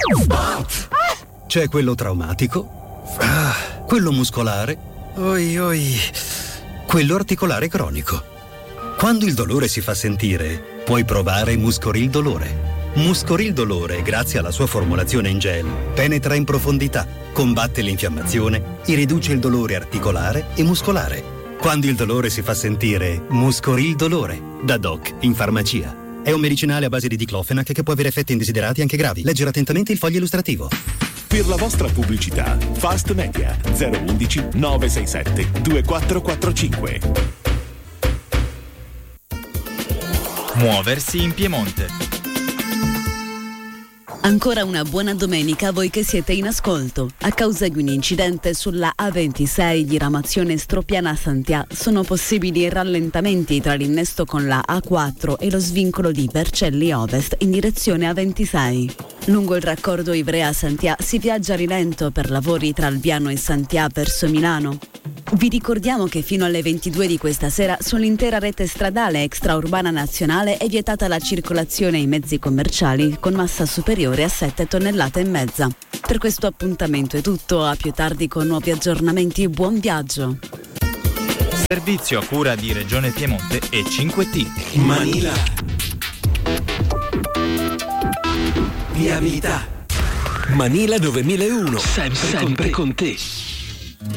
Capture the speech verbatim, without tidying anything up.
C'è quello traumatico, ah, quello muscolare, oi oi, quello articolare cronico. Quando il dolore si fa sentire, puoi provare Muscoril Dolore. Muscoril Dolore, grazie alla sua formulazione in gel, penetra in profondità, combatte l'infiammazione e riduce il dolore articolare e muscolare. Quando il dolore si fa sentire, Muscoril Dolore, da Doc in farmacia. È un medicinale a base di diclofenac che può avere effetti indesiderati anche gravi. Leggere attentamente il foglio illustrativo. Per la vostra pubblicità, Fast Media zero uno uno nove sei sette due quattro quattro cinque. Muoversi in Piemonte. Ancora una buona domenica a voi che siete in ascolto. A causa di un incidente sulla A ventisei diramazione Stropiana-Santhià sono possibili rallentamenti tra l'innesto con la A quattro e lo svincolo di Vercelli Ovest in direzione A ventisei. Lungo il raccordo Ivrea-Santhià si viaggia a rilento per lavori tra Albiano e Santhià verso Milano. Vi ricordiamo che fino alle ventidue di questa sera sull'intera rete stradale extraurbana nazionale è vietata la circolazione in mezzi commerciali con massa superiore a sette tonnellate e mezza. Per questo appuntamento è tutto, a più tardi con nuovi aggiornamenti. Buon viaggio. Servizio a cura di Regione Piemonte e cinque T. Manila. Viabilità. Manila novemilauno. Sempre, sempre con te.